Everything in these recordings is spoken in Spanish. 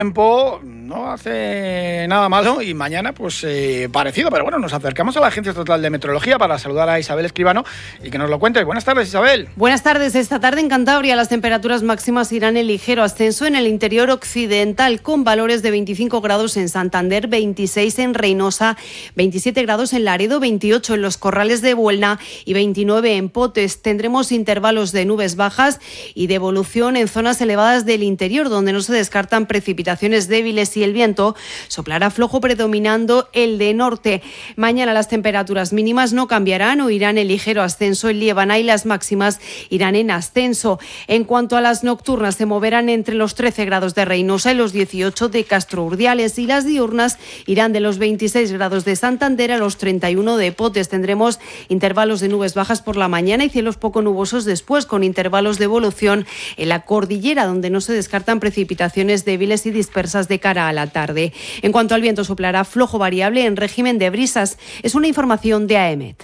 tiempo no hace nada malo y mañana pues parecido, pero bueno, nos acercamos a la Agencia Estatal de Meteorología para saludar a Isabel Escribano y que nos lo cuente. Buenas tardes, Isabel. Buenas tardes. Esta tarde en Cantabria las temperaturas máximas irán en ligero ascenso en el interior occidental, con valores de 25 grados en Santander, 26 en Reynosa, 27 grados en Laredo, 28 en los Corrales de Buelna y 29 en Potes. Tendremos intervalos de nubes bajas y de evolución en zonas elevadas del interior, donde no se descartan precipitaciones débiles y el viento soplará flojo, predominando el de norte. Mañana las temperaturas mínimas no cambiarán o irán en ligero ascenso en Liébana y las máximas irán en ascenso. En cuanto a las nocturnas, se moverán entre los 13 grados de Reynosa y los 18 de Castro Urdiales, y las diurnas irán de los 26 grados de Santander a los 31 de Potes. Tendremos intervalos de nubes bajas por la mañana y cielos poco nubosos después, con intervalos de evolución en la cordillera, donde no se descartan precipitaciones débiles y dispersas de cara a la tarde. En cuanto al viento, soplará flojo variable en régimen de brisas. Es una información de AEMET.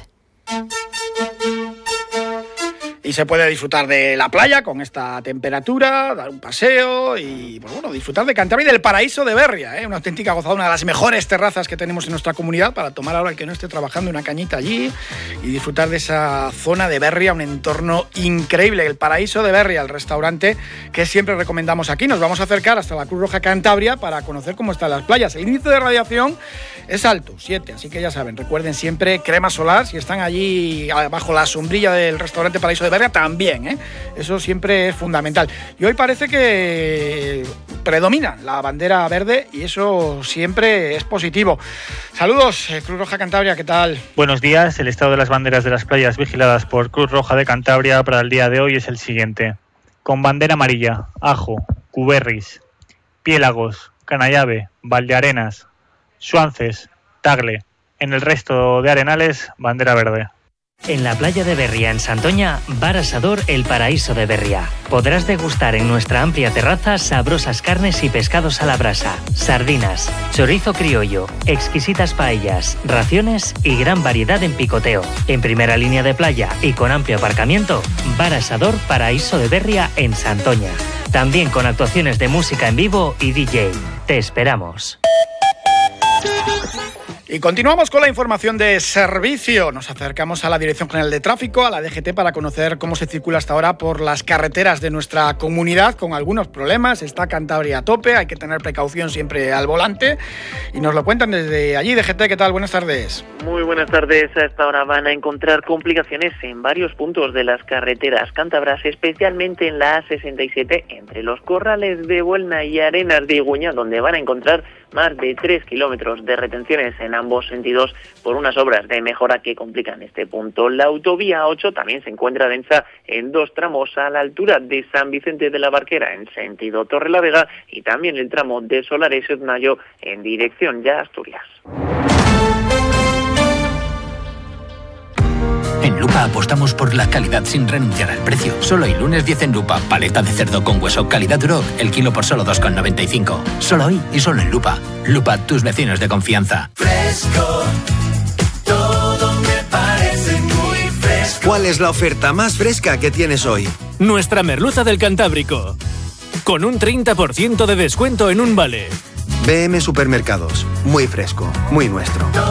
Y se puede disfrutar de la playa con esta temperatura, dar un paseo y pues bueno, disfrutar de Cantabria y del paraíso de Berria, una auténtica gozada, una de las mejores terrazas que tenemos en nuestra comunidad para tomar ahora el que no esté trabajando una cañita allí y disfrutar de esa zona de Berria, un entorno increíble, el paraíso de Berria, el restaurante que siempre recomendamos aquí. Nos vamos a acercar hasta la Cruz Roja Cantabria para conocer cómo están las playas. El índice de radiación es alto, 7, así que ya saben, recuerden siempre crema solar si están allí bajo la sombrilla del restaurante Paraíso de Berria también, eso siempre es fundamental. Y hoy parece que predomina la bandera verde y eso siempre es positivo. Saludos, Cruz Roja Cantabria, ¿qué tal? Buenos días. El estado de las banderas de las playas vigiladas por Cruz Roja de Cantabria para el día de hoy es el siguiente. Con bandera amarilla, Ajo, Cuberris, Piélagos, Canallave, Valdearenas, Suances, Tagle. En el resto de arenales, bandera verde. En la playa de Berria, en Santoña, Bar Asador El Paraíso de Berria. Podrás degustar en nuestra amplia terraza sabrosas carnes y pescados a la brasa, sardinas, chorizo criollo, exquisitas paellas, raciones y gran variedad en picoteo. En primera línea de playa y con amplio aparcamiento, Bar Asador Paraíso de Berria en Santoña. También con actuaciones de música en vivo y DJ. Te esperamos. Y continuamos con la información de servicio. Nos acercamos a la Dirección General de Tráfico, a la DGT, para conocer cómo se circula hasta ahora por las carreteras de nuestra comunidad, con algunos problemas. Está Cantabria a tope, hay que tener precaución siempre al volante. Y nos lo cuentan desde allí. DGT, ¿qué tal? Buenas tardes. Muy buenas tardes. A esta hora van a encontrar complicaciones en varios puntos de las carreteras cántabras, especialmente en la A67, entre los Corrales de Buelna y Arenas de Iguña, donde van a encontrar más de 3 kilómetros de retenciones en ambos sentidos por unas obras de mejora que complican este punto. La autovía 8 también se encuentra densa en 2 tramos a la altura de San Vicente de la Barquera en sentido Torrelavega y también el tramo de Solares-Etnayo en dirección ya Asturias. En Lupa apostamos por la calidad sin renunciar al precio. Solo hoy, lunes 10 en Lupa. Paleta de cerdo con hueso calidad Duroc, el kilo por solo 2,95. Solo hoy y solo en Lupa. Lupa, tus vecinos de confianza. Fresco, todo me parece muy fresco. ¿Cuál es la oferta más fresca que tienes hoy? Nuestra merluza del Cantábrico, con un 30% de descuento en un vale. BM Supermercados, muy fresco, muy nuestro.